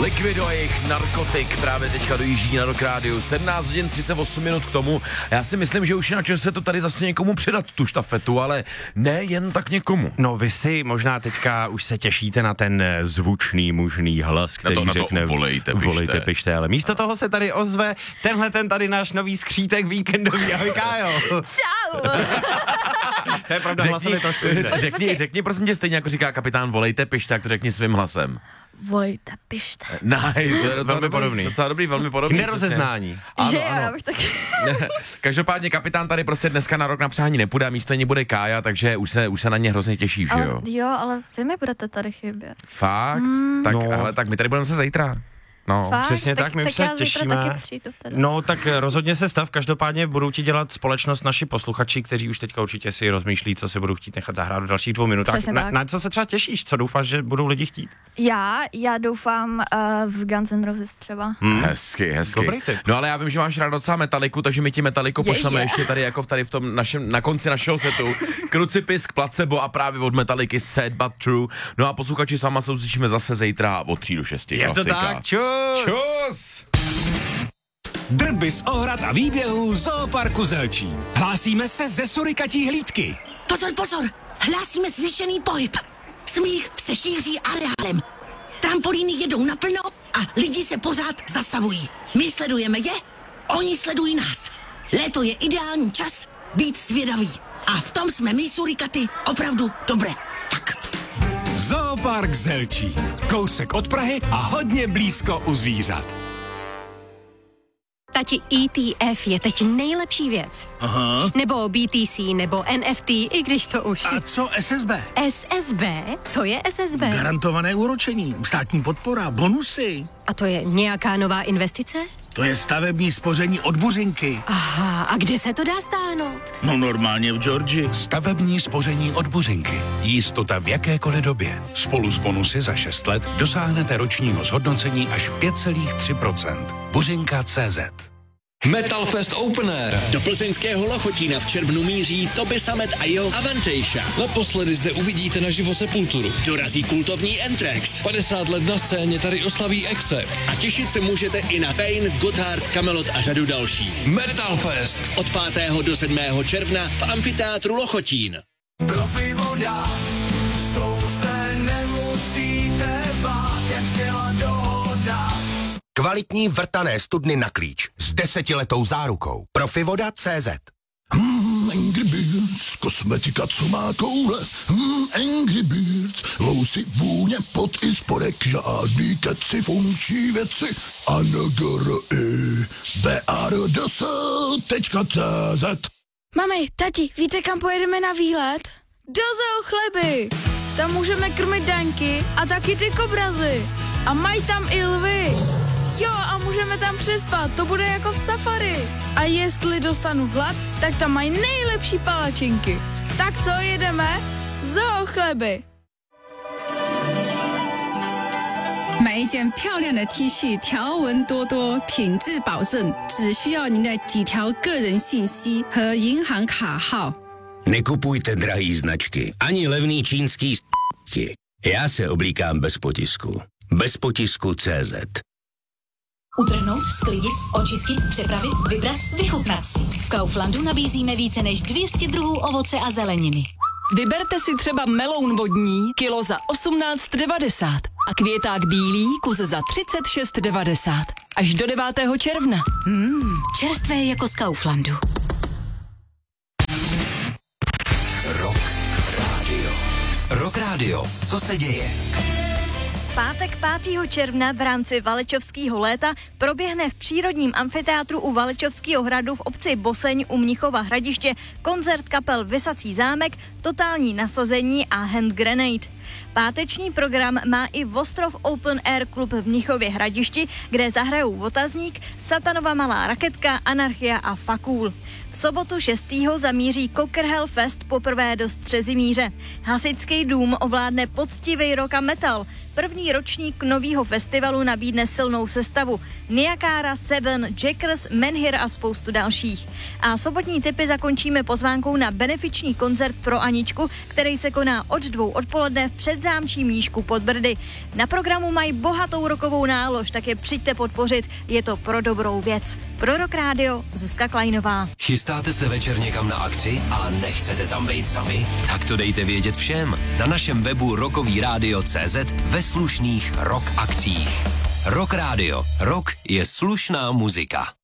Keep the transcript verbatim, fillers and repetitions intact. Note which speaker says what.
Speaker 1: Liquido a jejich Narkotik právě teďka dojíždí na Rock Rádiu. sedmnáct hodin třicet osm minut k tomu. Já si myslím, že už je na čas se to tady zase někomu předat, tu štafetu, ale ne jen tak někomu.
Speaker 2: No vy si možná teďka už se těšíte na ten zvučný mužný hlas, který
Speaker 1: na to,
Speaker 2: řekne
Speaker 1: na to volejte, pište.
Speaker 2: volejte, pište, ale místo toho se tady ozve tenhle ten tady náš nový skřítek víkendový. Ahoj, Kájo.
Speaker 3: Čau.
Speaker 2: To je pravda, hlasově trošku jde.
Speaker 1: Řekni, řekni prosím tě, stejně jako říká kapitán volejte, pište, tak to řekni svým hlasem.
Speaker 3: Volejte, pište.
Speaker 1: Nice, to je docela
Speaker 2: velmi
Speaker 1: dobrý,
Speaker 2: podobný.
Speaker 1: Docela dobrý, velmi podobný.
Speaker 2: K nerozeznání.
Speaker 3: Že jo, já bych taky.
Speaker 1: Každopádně kapitán tady prostě dneska na rok na přání nepůjde, místo něj bude Kája, takže už se, už se na ně hrozně těšíš,
Speaker 3: Ale,
Speaker 1: že jo?
Speaker 3: jo, ale vy mi budete tady chybět.
Speaker 1: Fakt? Mm. Tak,
Speaker 2: No.
Speaker 1: ale tak my tady budeme se zítra. No.
Speaker 3: Fakt?
Speaker 2: Přesně tak, my
Speaker 3: tak
Speaker 2: už se
Speaker 3: já zítra
Speaker 2: těšíme.
Speaker 3: taky přijdu teda.
Speaker 2: No tak rozhodně se stav, každopádně budou ti dělat společnost naši posluchači, kteří už teďka určitě si rozmýšlí, co se budou chtít nechat zahrát v dalších dvou minutách.
Speaker 3: Přesně
Speaker 2: Na,
Speaker 3: tak.
Speaker 2: na co se třeba těšíš? Co doufáš, že budou lidi chtít?
Speaker 3: Já, já doufám uh, v Guns N' Roses třeba.
Speaker 1: Hmm. Hezky, hezky.
Speaker 2: Dobrý tip.
Speaker 1: No ale já vím, že máš rád docela Metaliku, takže my ti Metaliku
Speaker 3: Je,
Speaker 1: pošleme
Speaker 3: je.
Speaker 1: ještě tady jako v tady v tom našem, na konci našeho setu. Krucipisk, placebo a právě od Metaliky Sad But True. No a posluchači sama se uslyšíme zase zítra od tří do šesti.
Speaker 2: Je to
Speaker 1: Klasika.
Speaker 2: tak, čus!
Speaker 1: Čus!
Speaker 4: Drby z ohrad a výběhů Zooparku Zelčín. Hlásíme se ze surikatí hlídky.
Speaker 5: Pozor, pozor, hlásíme zvýšený pohyb. Smích se šíří areálem. Trampolíny jedou naplno a lidi se pořád zastavují. My sledujeme je, oni sledují nás. Léto je ideální čas být zvědavý. A v tom jsme my surikaty opravdu dobré. Tak.
Speaker 4: Zoopark Zelčín. Kousek od Prahy a hodně blízko u zvířat.
Speaker 6: Tati, E T F je teď nejlepší věc.
Speaker 7: Aha.
Speaker 6: Nebo B T C, nebo N F T, i když to už...
Speaker 7: A co S S B?
Speaker 6: S S B? Co je S S B?
Speaker 7: Garantované úročení, státní podpora, bonusy.
Speaker 6: A to je nějaká nová investice?
Speaker 7: To je stavební spoření od Buřinky.
Speaker 6: Aha, a kde se to dá stáhnout?
Speaker 7: No normálně v Georgii.
Speaker 8: Stavební spoření od Buřinky. Jistota v jakékoliv době. Spolu s bonusy za šest let dosáhnete ročního zhodnocení až pět celá tři procenta. Buřinka tečka cé zet.
Speaker 9: Metal Fest Open Air. Do plzeňského Lochotína v červnu míří Toby Samet a jeho Avantasia. Naposledy zde uvidíte naživo Sepulturu. Dorazí kultovní Anthrax. padesát let na scéně tady oslaví Exe. A těšit se můžete i na Pain, Gotthard, Kamelot a řadu dalších.
Speaker 8: Metal Fest.
Speaker 9: Od pátého do sedmého června v amfiteátru Lochotín.
Speaker 10: Profi voda, s tou se nemusíte bát, jak zněla dohoda.
Speaker 11: Kvalitní vrtané studny na klíč s desetiletou zárukou. Profivoda tečka cé zet.
Speaker 10: Hmm, Angry Birds, kosmetika, co má koule. Hmm, Angry Birds, lousy, vůně, pot i spodek, žádný keci, funkční věci. A N G R I B A R D S tečka cé zet.
Speaker 12: Mami, tati, víte, kam pojedeme na výlet? Do Zoo Chleby. Tam můžeme krmit daňky a taky ty kobrazy. A mají tam i lvy. Jo, a můžeme tam přespat, to bude jako v safari. A jestli dostanu hlad, tak tam mají nejlepší palačinky. Tak co, jedeme? Zoo Chleby.
Speaker 13: 买一件漂亮的 T 恤，条纹多多，品质保证，只需要您的几条个人信息和银行卡号。
Speaker 14: Nekupujte drahý značky, ani levný čínský s***ky. Já se oblíkám bez potisku. Bez potisku tečka cé zet.
Speaker 15: Utrhnout, sklidit, očistit, přepravit, vybrat, vychutnat si. V Kauflandu nabízíme více než dvě stě druhů ovoce a zeleniny.
Speaker 16: Vyberte si třeba meloun vodní, kilo za osmnáct devadesát a květák bílý, kus za třicet šest devadesát. Až do devátého června.
Speaker 15: Mmm, čerstvé jako z Kauflandu.
Speaker 4: Rock Radio. Rock Radio. Co se děje?
Speaker 3: Pátek pátého června v rámci Valečovského léta proběhne v přírodním amfiteátru u Valečovského hradu v obci Boseň u Mnichova Hradiště koncert kapel Visací zámek, Totální nasazení a Hand Grenade. Páteční program má i Vostrov Open Air Klub v Mnichově Hradišti, kde zahrajou Otazník, Satanova malá raketka, Anarchia a Fakul. V sobotu šestého zamíří Cockerhell Fest poprvé do Střezimíře. Hasičský dům ovládne poctivý rock a metal. První ročník nového festivalu nabídne silnou sestavu. Niakára, Seven, Jackers, Menhir a spoustu dalších. A sobotní tipy zakončíme pozvánkou na benefiční koncert pro Aničku, který se koná od dvou odpoledne v Předzámčí Mníšku pod Brdy. Na programu mají bohatou rokovou nálož, tak je přijďte podpořit, je to pro dobrou věc. Pro Rock Radio Zuzka Klajnová.
Speaker 17: Chystáte se večer někam na akci a nechcete tam být sami? Tak to dejte vědět všem. Na našem webu rockový rádio tečka cé zet ve slušných rock akcích. Rock Radio. Rock je slušná muzika.